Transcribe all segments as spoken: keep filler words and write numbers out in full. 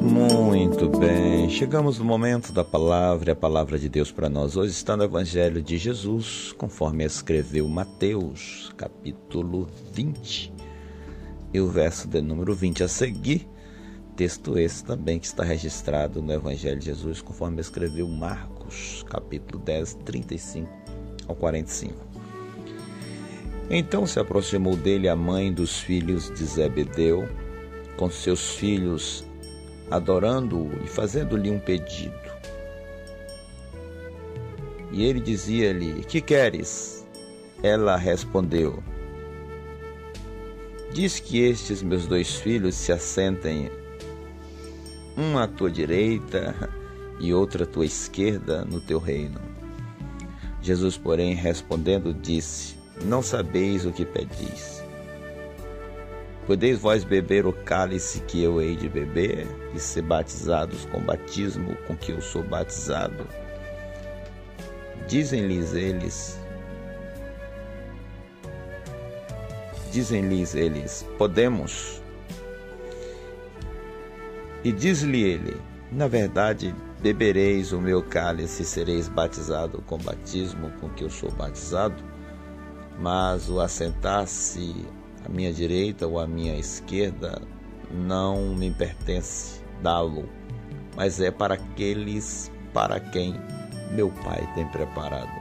Muito bem, chegamos no momento da palavra, a palavra de Deus para nós. Hoje está no Evangelho de Jesus, conforme escreveu Mateus, capítulo vinte, e o verso de número vinte a seguir. Texto esse também que está registrado no Evangelho de Jesus, conforme escreveu Marcos, capítulo dez, trinta e cinco ao quarenta e cinco. Então se aproximou dele a mãe dos filhos de Zebedeu, com seus filhos, adorando-o e fazendo-lhe um pedido. E ele dizia-lhe: que queres? Ela respondeu: diz que estes meus dois filhos se assentem, um à tua direita e outro à tua esquerda, no teu reino. Jesus, porém, respondendo, disse: não sabeis o que pedis. Podeis vós beber o cálice que eu hei de beber e ser batizados com o batismo com que eu sou batizado? Dizem-lhes eles, dizem-lhes eles, podemos. E diz-lhe ele: na verdade, bebereis o meu cálice e sereis batizado com o batismo com que eu sou batizado, mas o assentar-se à minha direita ou à minha esquerda não me pertence dá-lo, mas é para aqueles para quem meu Pai tem preparado.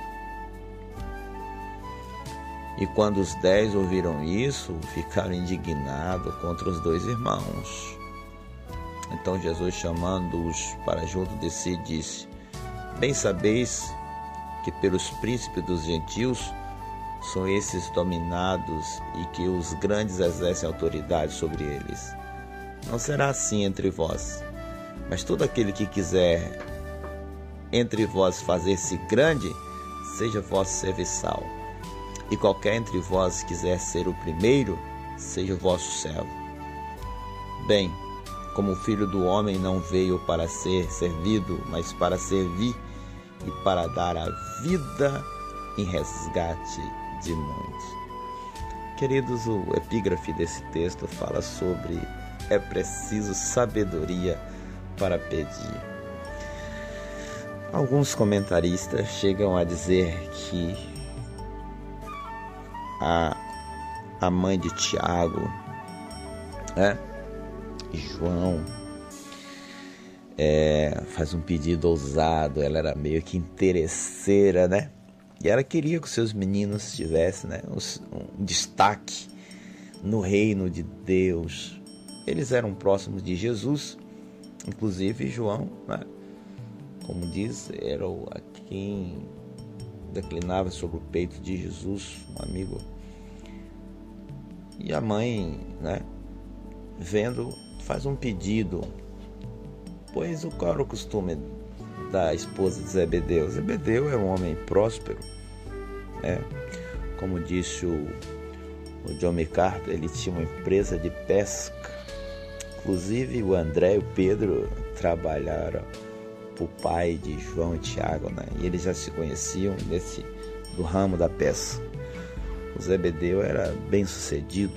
E quando os dez ouviram isso, ficaram indignados contra os dois irmãos. Então Jesus, chamando-os para junto de si, disse: bem sabeis que pelos príncipes dos gentios são esses dominados e que os grandes exercem autoridade sobre eles. Não será assim entre vós, mas todo aquele que quiser entre vós fazer-se grande, seja vosso serviçal. E qualquer entre vós quiser ser o primeiro, seja o vosso servo. Bem, como o Filho do Homem não veio para ser servido, mas para servir e para dar a vida em resgate de muitos. Queridos, o epígrafe desse texto fala sobre é preciso sabedoria para pedir. Alguns comentaristas chegam a dizer que a, a mãe de Tiago, né, e João, é, faz um pedido ousado. Ela era meio que interesseira, né? E ela queria que os seus meninos tivessem, né, um destaque no reino de Deus. Eles eram próximos de Jesus, inclusive João, né, como diz, era o, a quem declinava sobre o peito de Jesus, um amigo. E a mãe, né, vendo, faz um pedido, pois o qual era o costume da esposa de Zebedeu? Zebedeu é um homem próspero, né? Como disse o, o John MacArthur, ele tinha uma empresa de pesca. Inclusive o André e o Pedro trabalharam para o pai de João e Tiago, né? E eles já se conheciam nesse, do ramo da pesca. O Zebedeu era bem sucedido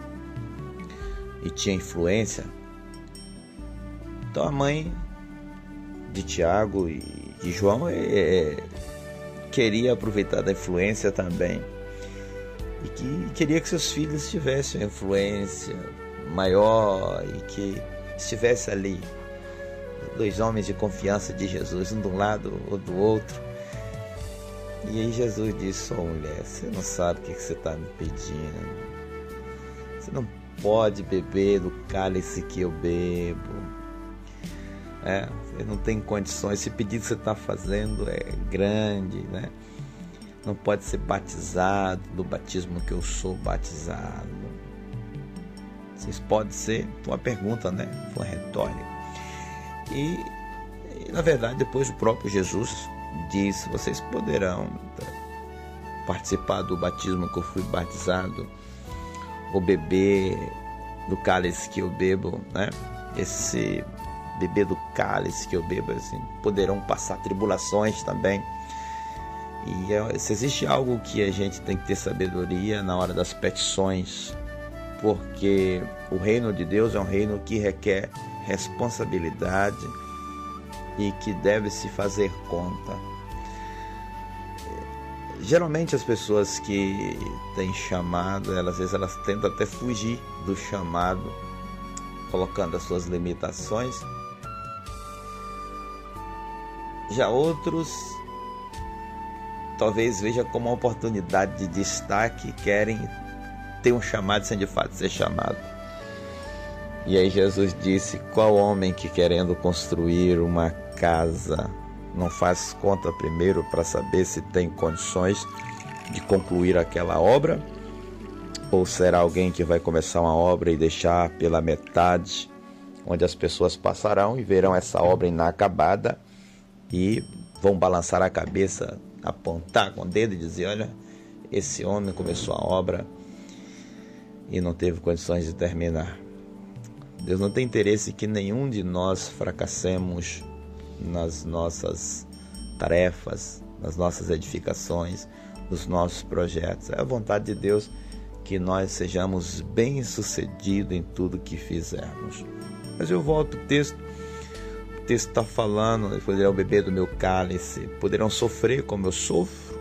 e tinha influência. Então a mãe de Tiago e de João é, queria aproveitar da influência também, e que queria que seus filhos tivessem uma influência maior e que estivesse ali dois homens de confiança de Jesus, um de um lado ou do outro. E aí Jesus disse: ó, mulher, você não sabe o que você está me pedindo, você não pode beber do cálice que eu bebo. É, você não tem condições, esse pedido que você está fazendo é grande, né? Não pode ser batizado do batismo que eu sou batizado. Vocês podem ser, uma pergunta, né? Foi retórica. E, e, na verdade, depois o próprio Jesus disse: vocês poderão participar do batismo que eu fui batizado, ou beber do cálice que eu bebo, né? Esse beber do cálice que eu bebo, assim, poderão passar tribulações também. E se existe algo que a gente tem que ter sabedoria na hora das petições, porque o reino de Deus é um reino que requer responsabilidade e que deve se fazer conta. Geralmente as pessoas que têm chamado, elas, às vezes elas tentam até fugir do chamado, colocando as suas limitações. Já outros talvez vejam como uma oportunidade de destaque, querem ter um chamado sem de fato ser chamado. E aí Jesus disse: qual homem que querendo construir uma casa não faz conta primeiro para saber se tem condições de concluir aquela obra? Ou será alguém que vai começar uma obra e deixar pela metade, onde as pessoas passarão e verão essa obra inacabada e vão balançar a cabeça, apontar com o dedo e dizer: olha, esse homem começou a obra e não teve condições de terminar. Deus não tem interesse que nenhum de nós fracassemos nas nossas tarefas, nas nossas edificações, nos nossos projetos. É a vontade de Deus que nós sejamos bem-sucedidos em tudo que fizermos. Mas eu volto ao texto. O texto está falando: poderão beber do meu cálice, poderão sofrer como eu sofro,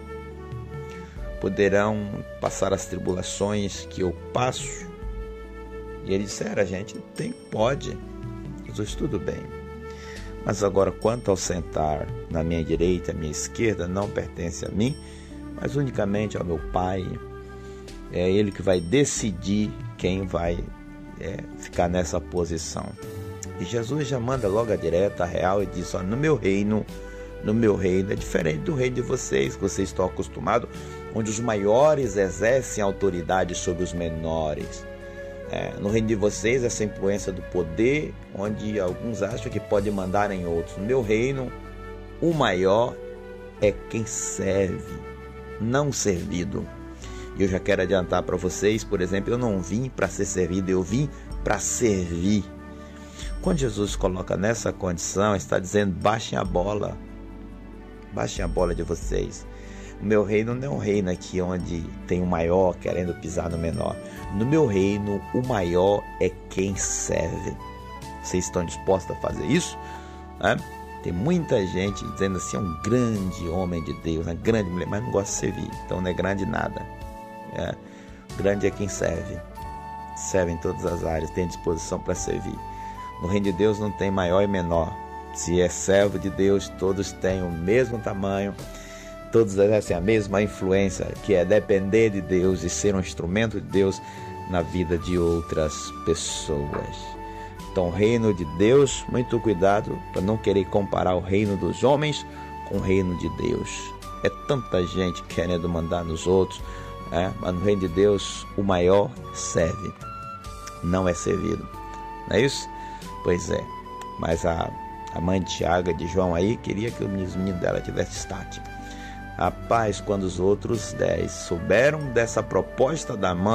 poderão passar as tribulações que eu passo. E ele disse: a gente tem, pode. Jesus, tudo bem. Mas agora, quanto ao sentar na minha direita, à minha esquerda, não pertence a mim, mas unicamente ao meu Pai. É Ele que vai decidir quem vai é, ficar nessa posição. E Jesus já manda logo a direta, a real, e diz: ó, no meu reino, no meu reino é diferente do reino de vocês, que vocês estão acostumados, onde os maiores exercem autoridade sobre os menores. É, no reino de vocês, essa influência do poder, onde alguns acham que pode mandar em outros. No meu reino, o maior é quem serve, não servido. E eu já quero adiantar para vocês, por exemplo, eu não vim para ser servido, eu vim para servir. Quando Jesus coloca nessa condição, está dizendo: baixem a bola, baixem a bola de vocês. O meu reino não é um reino aqui onde tem o maior querendo pisar no menor. No meu reino, o maior é quem serve. Vocês estão dispostos a fazer isso? É? Tem muita gente dizendo assim: é um grande homem de Deus, uma grande mulher, mas não gosta de servir. Então não é grande nada. É. Grande é quem serve. Serve em todas as áreas, tem disposição para servir. No reino de Deus não tem maior e menor. Se é servo de Deus, todos têm o mesmo tamanho. Todos exercem a mesma influência, que é depender de Deus e ser um instrumento de Deus na vida de outras pessoas. Então, o reino de Deus, muito cuidado para não querer comparar o reino dos homens com o reino de Deus. É tanta gente querendo mandar nos outros, é? Mas no reino de Deus, o maior serve, não é servido. Não é isso? Pois é. Mas a, a mãe de Tiago e de João aí queria que o menino dela tivesse destaque. Rapaz, quando os outros dez souberam dessa proposta da mãe,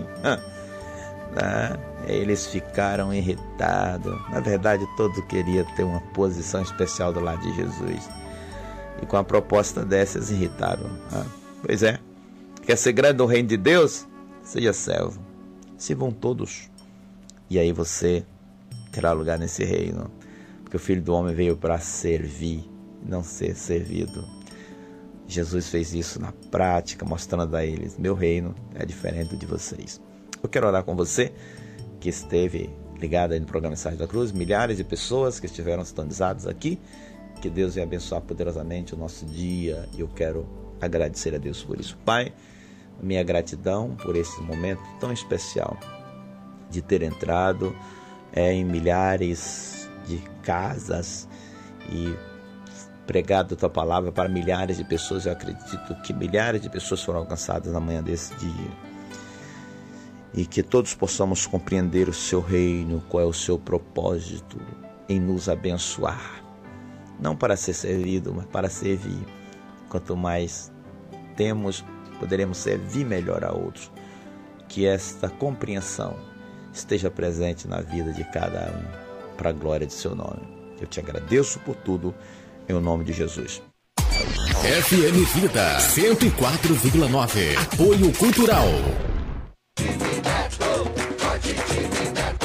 né, eles ficaram irritados. Na verdade, todos queriam ter uma posição especial do lado de Jesus. E com a proposta dessas, irritaram. Né? Pois é, quer ser grande no reino de Deus? Seja servo. Sirvam todos. E aí você terá lugar nesse reino. Porque o Filho do Homem veio para servir, não ser servido. Jesus fez isso na prática, mostrando a eles: meu reino é diferente do de vocês. Eu quero orar com você que esteve ligado aí no programa Mensagem da Cruz, milhares de pessoas que estiveram sintonizados aqui. Que Deus venha abençoar poderosamente o nosso dia. E eu quero agradecer a Deus por isso. Pai, minha gratidão por esse momento tão especial de ter entrado é, em milhares de casas e pregado a tua palavra para milhares de pessoas. Eu acredito que milhares de pessoas foram alcançadas na manhã desse dia. E que todos possamos compreender o seu reino, qual é o seu propósito em nos abençoar. Não para ser servido, mas para servir. Quanto mais temos, poderemos servir melhor a outros. Que esta compreensão esteja presente na vida de cada um, para a glória de seu nome. Eu te agradeço por tudo. Em nome de Jesus. F M Vida cento e quatro vírgula nove. Apoio Cultural.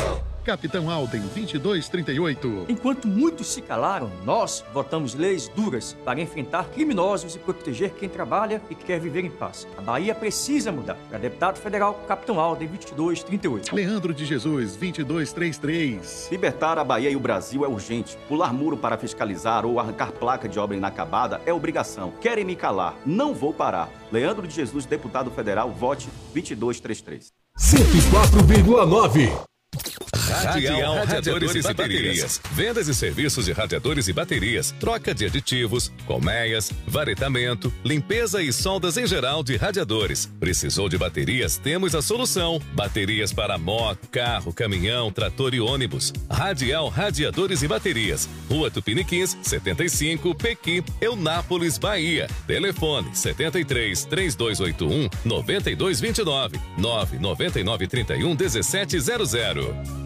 Capitão Alden, vinte e dois trinta e oito. Enquanto muitos se calaram, nós votamos leis duras para enfrentar criminosos e proteger quem trabalha e quer viver em paz. A Bahia precisa mudar. Para deputado federal, Capitão Alden, vinte e dois trinta e oito. Leandro de Jesus, vinte e dois trinta e três. Libertar a Bahia e o Brasil é urgente. Pular muro para fiscalizar ou arrancar placa de obra inacabada é obrigação. Querem me calar. Não vou parar. Leandro de Jesus, deputado federal, vote vinte e dois trinta e três. cento e quatro vírgula nove. Radial Radiadores e Baterias. Vendas e serviços de radiadores e baterias, troca de aditivos, colmeias, varetamento, limpeza e soldas em geral de radiadores. Precisou de baterias? Temos a solução. Baterias para moto, carro, caminhão, trator e ônibus. Radial Radiadores e Baterias. Rua Tupiniquins, setenta e cinco, Pequi, Eunápolis, Bahia. Telefone setenta e três, trinta e dois oitenta e um, noventa e dois vinte e nove, nove nove nove, trinta e um, dezessete zero zero.